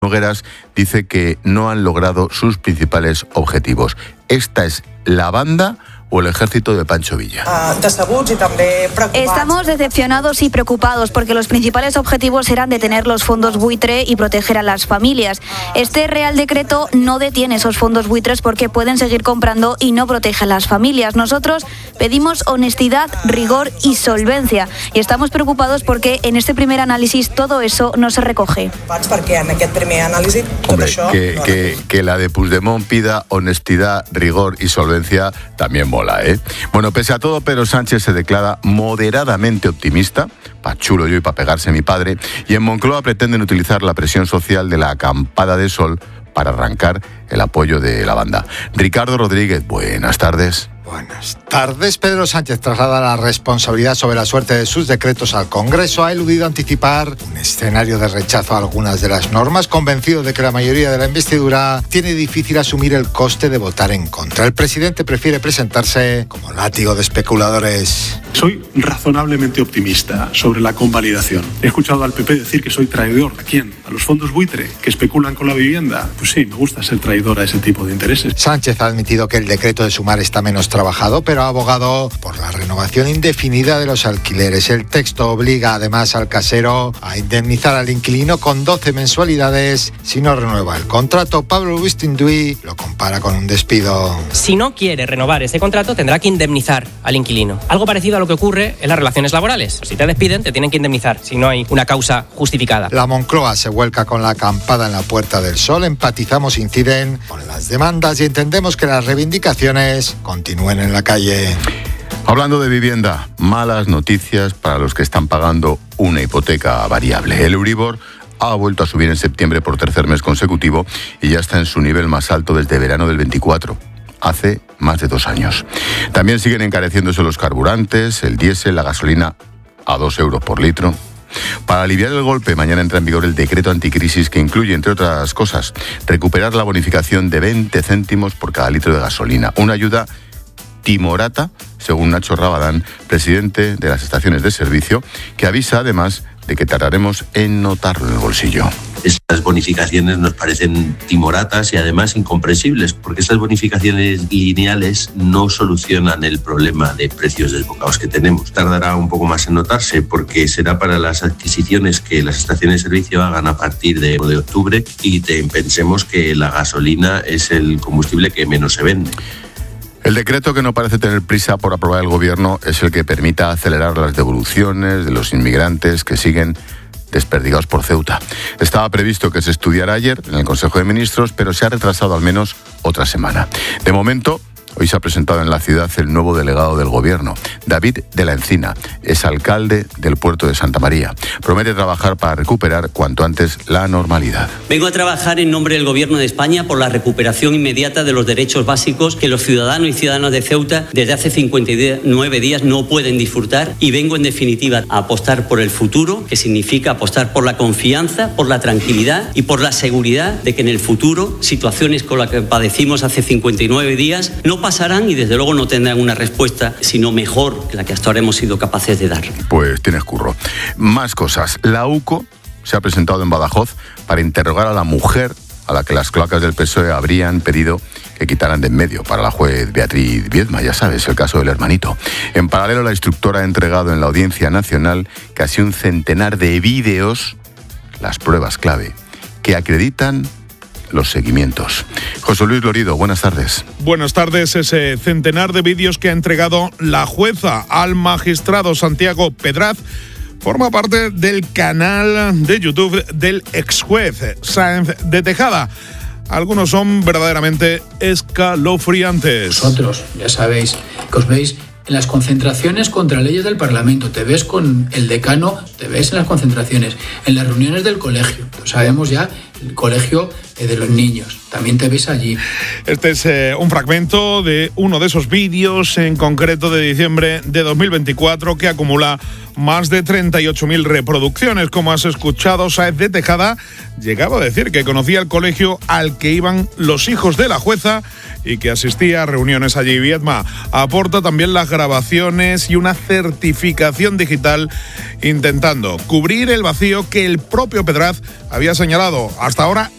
Nogueras dice que no han logrado sus principales objetivos. ¿Esta es la banda o el ejército de Pancho Villa? Estamos decepcionados y preocupados porque los principales objetivos eran detener los fondos buitre y proteger a las familias. Este Real Decreto no detiene esos fondos buitres porque pueden seguir comprando y no protege a las familias. Nosotros pedimos honestidad, rigor y solvencia y estamos preocupados porque en este primer análisis todo eso no se recoge. Hombre, que la de Puigdemont pida honestidad, rigor y solvencia también mola, ¿eh? Bueno, pese a todo, Pedro Sánchez se declara moderadamente optimista, pa' chulo yo y pa' pegarse mi padre, y en Moncloa pretenden utilizar la presión social de la acampada de sol para arrancar el apoyo de la banda. Ricardo Rodríguez, buenas tardes. Buenas tardes. Pedro Sánchez traslada la responsabilidad sobre la suerte de sus decretos al Congreso. Ha eludido anticipar un escenario de rechazo a algunas de las normas, convencido de que la mayoría de la investidura tiene difícil asumir el coste de votar en contra. El presidente prefiere presentarse como látigo de especuladores. Soy razonablemente optimista sobre la convalidación. He escuchado al PP decir que soy traidor. ¿A quién? ¿A los fondos buitre que especulan con la vivienda? Pues sí, me gusta ser traidor a ese tipo de intereses. Sánchez ha admitido que el decreto de sumar está menos trabajado, pero ha abogado por la renovación indefinida de los alquileres. El texto obliga además al casero a indemnizar al inquilino con 12 mensualidades si no renueva el contrato. Pablo Bustinduy lo compara con un despido. Si no quiere renovar ese contrato, tendrá que indemnizar al inquilino. Algo parecido a lo que ocurre en las relaciones laborales. Si te despiden, te tienen que indemnizar si no hay una causa justificada. La Moncloa se vuelca con la acampada en la Puerta del Sol. Empatizamos, inciden con las demandas y entendemos que las reivindicaciones continúen en la calle. Hablando de vivienda, malas noticias para los que están pagando una hipoteca variable. El Euribor ha vuelto a subir en septiembre por tercer mes consecutivo y ya está en su nivel más alto desde verano del 24. Hace más de 2 años. También siguen encareciéndose los carburantes, el diésel, la gasolina a 2 euros por litro. Para aliviar el golpe, mañana entra en vigor el decreto anticrisis que incluye, entre otras cosas, recuperar la bonificación de 20 céntimos por cada litro de gasolina. Una ayuda timorata, según Nacho Rabadán, presidente de las estaciones de servicio, que avisa además de que tardaremos en notarlo en el bolsillo. Estas bonificaciones nos parecen timoratas y además incomprensibles, porque estas bonificaciones lineales no solucionan el problema de precios desbocados que tenemos. Tardará un poco más en notarse porque será para las adquisiciones que las estaciones de servicio hagan a partir de octubre y pensemos que la gasolina es el combustible que menos se vende. El decreto que no parece tener prisa por aprobar el gobierno es el que permita acelerar las devoluciones de los inmigrantes que siguen desperdigados por Ceuta. Estaba previsto que se estudiara ayer en el Consejo de Ministros, pero se ha retrasado al menos otra semana. De momento, hoy se ha presentado en la ciudad el nuevo delegado del gobierno, David de la Encina, es alcalde del puerto de Santa María. Promete trabajar para recuperar cuanto antes la normalidad. Vengo a trabajar en nombre del Gobierno de España por la recuperación inmediata de los derechos básicos que los ciudadanos y ciudadanas de Ceuta desde hace 59 días no pueden disfrutar, y vengo en definitiva a apostar por el futuro, que significa apostar por la confianza, por la tranquilidad y por la seguridad de que en el futuro situaciones con las que padecimos hace 59 días no pasarán y desde luego no tendrán una respuesta sino mejor que la que hasta ahora hemos sido capaces de dar. Pues tienes curro. Más cosas. La UCO se ha presentado en Badajoz para interrogar a la mujer a la que las cloacas del PSOE habrían pedido que quitaran de en medio, para la juez Beatriz Viedma, ya sabes, el caso del hermanito. En paralelo, la instructora ha entregado en la Audiencia Nacional casi un centenar de vídeos, las pruebas clave, que acreditan los seguimientos. José Luis Lorido, buenas tardes. Buenas tardes. Ese centenar de vídeos que ha entregado la jueza al magistrado Santiago Pedraz forma parte del canal de YouTube del exjuez Sáenz de Tejada. Algunos son verdaderamente escalofriantes. Vosotros, ya sabéis, que os veis en las concentraciones contra leyes del Parlamento, te ves con el decano, te ves en las concentraciones, en las reuniones del colegio, lo sabemos ya, el colegio de los niños, también te ves allí. Este es un fragmento de uno de esos vídeos, en concreto de diciembre de 2024, que acumula más de 38.000 reproducciones. Como has escuchado, Sáenz de Tejada llegaba a decir que conocía el colegio al que iban los hijos de la jueza y que asistía a reuniones allí. Viedma aporta también las grabaciones y una certificación digital, intentando cubrir el vacío que el propio Pedraz había señalado. Hasta ahora